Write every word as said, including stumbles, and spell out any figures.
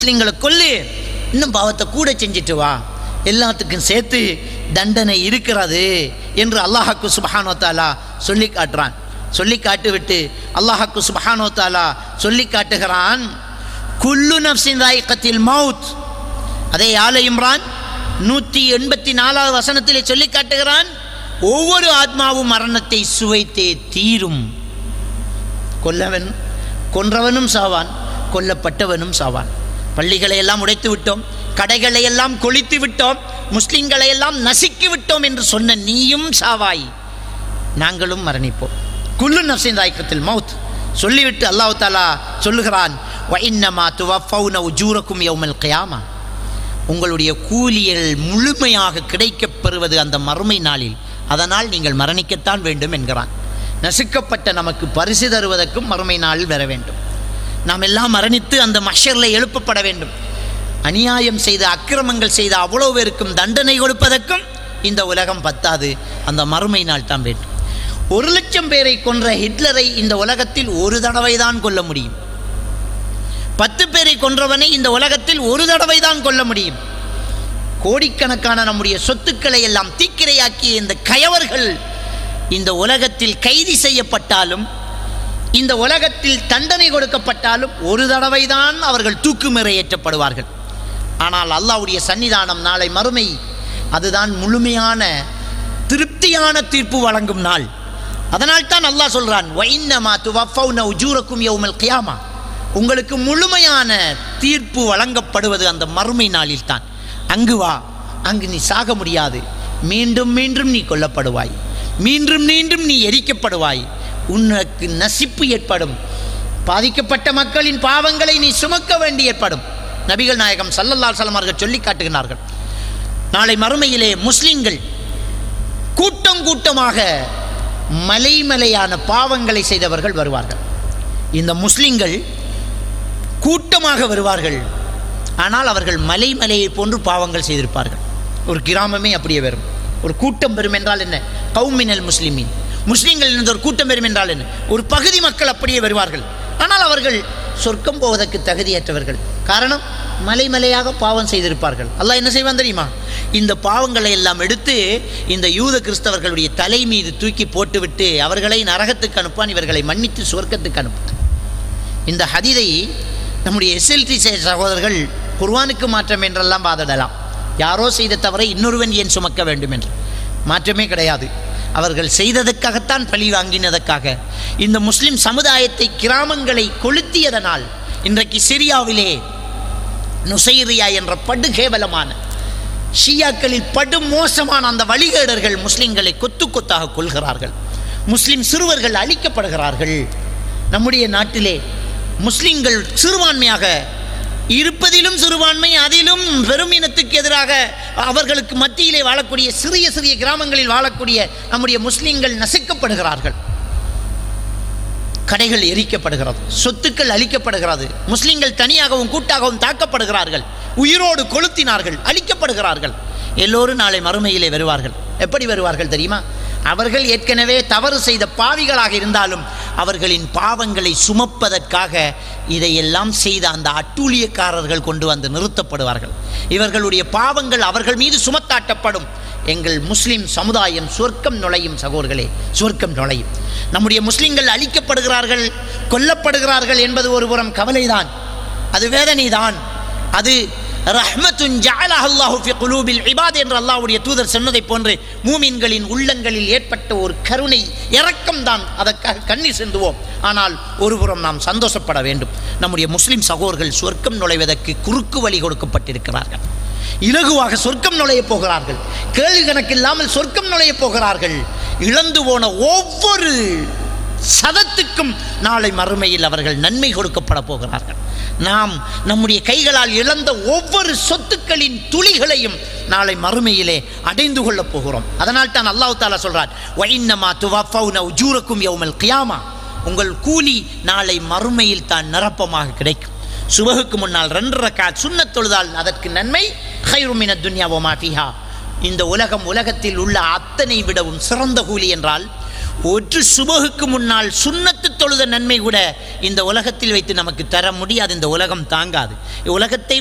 முஸ்லிம்களை கொல்லு, இன்னும் பாவத்தை கூட செஞ்சிட்டு வா, எல்லாத்துக்கும் சேர்த்து தண்டனை இருக்கிறது என்று அல்லாஹ்க்கு சுப்ஹானஹு வ தஆலா சொல்லி காட்டுறான். சொல்லி காட்டுவிட்டு அல்லாஹ்க்கு சுப்ஹானஹு வ தஆலா சொல்லி காட்டுகிறான், குல்லு நஃப்ஸின் ராயிகத்தில் மவுத். அதே ஆல இம்ரான் நூற்றி எண்பத்தி நாலாவது வசனத்திலே சொல்லி காட்டுகிறான், ஒவ்வொரு ஆத்மாவும் மரணத்தை சுவைத்தே தீரும். கொல்லவன் கொன்றவனும் சாவான், கொல்லப்பட்டவனும் சாவான். பள்ளிகளை எல்லாம் உடைத்து விட்டோம், கடைகளை எல்லாம் கொளித்து விட்டோம், முஸ்லிம்களை எல்லாம் நசுக்கி விட்டோம் என்று சொன்ன நீயும் சாவாய், நாங்களும் மரணிப்போம். குல்லு நஃப்ஸின் ராயிகத்தில் மவுத் சொல்லிவிட்டு அல்லாஹ் தஆலா சொல்லுகிறான், வ இன்னமா துவஃபௌன உஜூரக்கும் யௌமல் கியாமா. உங்களுடைய கூலிகள் முழுமையாக கிடைக்கப் பெறுவது அந்த மறுமை நாளில், அதனால் நீங்கள் மரணிக்கத்தான் வேண்டும் என்கிறான். நசுக்கப்பட்ட நமக்கு பரிசு தருவதற்கும் மறுமை நாளில் வர வேண்டும். நாம் எல்லாம் மரணித்து அந்த மஹ்ஷரில் எழுப்பப்பட வேண்டும். அநியாயம் செய்த அக்கிரமங்கள் செய்த அவ்வளோ பேருக்கும் தண்டனை கொடுப்பதற்கும் இந்த உலகம் பத்தாது, அந்த மறுமை நாள் தான் வேண்டும். ஒரு லட்சம் பேரை கொன்ற ஹிட்லரை இந்த உலகத்தில் ஒரு தடவை தான் கொல்ல முடியும். பத்து பேரை கொன்றவனை இந்த உலகத்தில் ஒரு தடவை தான் கொல்ல முடியும். கோடிக்கணக்கான நம்முடைய சொத்துக்களை எல்லாம் தீக்கிரையாக்கிய இந்த கயவர்கள் இந்த உலகத்தில் கைது செய்யப்பட்டாலும், இந்த உலகத்தில் தண்டனை கொடுக்கப்பட்டாலும் ஒரு தடவை தான் அவர்கள் தூக்குமறை ஏற்றப்படுவார்கள். ஆனால் அல்லாஹ்வுடைய சன்னிதானம் நாளை மறுமை, அதுதான் முழுமையான திருப்தியான தீர்ப்பு வழங்கும் நாள். அதனால் தான் அல்லாஹ் சொல்றான், வ இன்னமா துவஃபௌன உஜூரக்கும் யௌமல் கியாமா. உங்களுக்கு முழுமையான தீர்ப்பு வழங்கப்படுவது அந்த மறுமை நாளில் தான். அங்கு வா, அங்கு நீ சாக முடியாது, மீண்டும் மீண்டும் நீ கொல்லப்படுவாய், மீண்டும் மீண்டும் நீ எரிக்கப்படுவாய், உனக்கு நசிப்பு ஏற்படும், பாதிக்கப்பட்ட மக்களின் பாவங்களை நீ சுமக்க வேண்டி ஏற்படும். நபிகள் நாயகம் ஸல்லல்லாஹு அலைஹி வஸல்லம் அவர்கள் சொல்லி காட்டுகிறார்கள், நாளை மறுமையிலே முஸ்லிம்கள் கூட்டம் கூட்டமாக மலைமலையான பாவங்களை செய்தவர்கள் வருவார்கள். இந்த முஸ்லிம்கள் கூட்டமாக வருவார்கள், ஆனால் அவர்கள் மலைமலையை போன்று பாவங்கள் செய்திருப்பார்கள். ஒரு கிராமமே அப்படியே வரும். ஒரு கூட்டம் பெறும் என்றால் என்ன? கௌமினல் முஸ்லிமீன், முஸ்லிம்கள் என்ற ஒரு கூட்டம் பெறும் என்றால் என்ன? ஒரு பகுதி மக்கள் அப்படியே வருவார்கள், ஆனால் அவர்கள் சொர்க்கம் போவதற்கு தகுதியற்றவர்கள். காரணம், மலைமலையாக பாவம் செய்திருப்பார்கள். அல்லாஹ் என்ன செய்வான் தெரியுமா? இந்த பாவங்களை எல்லாம் எடுத்து இந்த யூத கிறிஸ்தவர்களுடைய தலை மீது தூக்கி போட்டுவிட்டு அவர்களை நரகத்துக்கு அனுப்பான், இவர்களை மன்னித்து சொர்க்கத்துக்கு அனுப்பான். இந்த ஹதீதை நம்முடைய எஸ்எல்டி சகோதரர்கள் குர்ஆனுக்கு மாற்றம் என்றெல்லாம் வாதிடலாம். யாரோ செய்த தவறை இன்னொருவன் ஏன் சுமக்க வேண்டும் என்று. மாற்றமே கிடையாது. அவர்கள் செய்ததற்காகத்தான் பழி வாங்கினதற்காக இந்த முஸ்லிம் சமுதாயத்தை, கிராமங்களை கொளுத்தியதனால் இன்றைக்கு சிரியாவிலே நுசைரியா என்ற படுகேவலமான ஷியாக்களில் படு மோசமான அந்த வழிகேடர்கள் முஸ்லிம்களை கொத்து கொத்தாக கொள்கிறார்கள். முஸ்லிம் சிறுவர்கள் அழிக்கப்படுகிறார்கள். நம்முடைய நாட்டிலே முஸ்லிம்கள் சிறுபான்மையாக இருப்பதிலும் சிறுபான்மை, அதிலும் பெரும் இனத்துக்கு எதிராக அவர்களுக்கு மத்தியிலே வாழக்கூடிய சிறிய சிறிய கிராமங்களில் வாழக்கூடிய நம்முடைய முஸ்லிம்கள் நசுக்கப்படுகிறார்கள். கடைகள் எரிக்கப்படுகிறது, சொத்துக்கள் அழிக்கப்படுகிறது, முஸ்லிம்கள் தனியாகவும் கூட்டாகவும் தாக்கப்படுகிறார்கள், உயிரோடு கொளுத்தினார்கள், அழிக்கப்படுகிறார்கள். எல்லோரும் நாளை மறுமையிலே வருவார்கள். எப்படி வருவார்கள் தெரியுமா? அவர்கள் ஏற்கனவே தவறு செய்த பாவிகளாக இருந்தாலும் அவர்களின் பாவங்களை சுமப்பதற்காக இதையெல்லாம் செய்த அந்த அட்டூழியக்காரர்கள் கொண்டு வந்து நிறுத்தப்படுவார்கள். இவர்களுடைய பாவங்கள் அவர்கள் மீது சுமத்தாட்டப்படும். எங்கள் முஸ்லிம் சமுதாயம் சொர்க்கம் நுழையும் சகோதரர்களே, சொர்க்கம் நுழையும். நம்முடைய முஸ்லிம்கள் அழிக்கப்படுகிறார்கள், கொல்லப்படுகிறார்கள் என்பது ஒருபுறம் கவலைதான், அது வேதனைதான். அது ரஹ்மத்துன் ஜஅலஹு அல்லாஹு ஃபி குலூபில் இபாத் என்று அல்லாஹ்வுடைய தூதர் சொன்னதை போன்று மூமின்களின் உள்ளங்களில் ஏற்பட்ட ஒரு கருணை, இரக்கம் தான். அதற்காக கண்ணீர் சிந்துவோம். ஆனால் ஒருபுறம் நாம் சந்தோஷப்பட வேண்டும். நம்முடைய முஸ்லிம் சகோதரர்கள் சொர்க்கம் நுழைவதற்கு குறுக்கு வழி கொடுக்கப்பட்டிருக்கிறார்கள். இலகுவாக சொர்க்கம் நுழைய போகிறார்கள். கேள்வி கணக்கில்லாமல் சொர்க்கம் நுழைய போகிறார்கள். இழந்து போன ஒவ்வொரு சதத்துக்கும் நாளை மறுமையில் அவர்கள் நன்மை கொடுக்கப்பட போகிறார்கள். நாம் நம்முடைய கைகளால் இழந்த ஒவ்வொரு சொத்துக்களின் துளிகளையும் நாளை மறுமையிலே அடைந்து கொள்ளப் போகிறோம். அதனால் தான் அல்லாஹ் தஆலா சொல்றார், வ இன்னமா துவஃபௌன உஜூரக்கும் யௌமல் கியாமா. உங்கள் கூலி நாளை மறுமையில் தான் நிரப்பமாக கிடைக்கும். சுபஹுக்கு முன்னால் ரெண்டு ரக்காத் சுன்னத் தொழுதால் அதற்கு நன்மை, கைரு மினத் துன்யா வ மா ஃபீஹா. இந்த உலகம், உலகத்தில் உள்ள அத்தனை விடவும் சிறந்த கூலி என்றால் ஒரு சுபகுக்கு முன்னால் சுன்னத்து தொழுத நன்மை கூட இந்த உலகத்தில் வைத்து நமக்கு தர முடியாது. இந்த உலகம் தாங்காது. உலகத்தை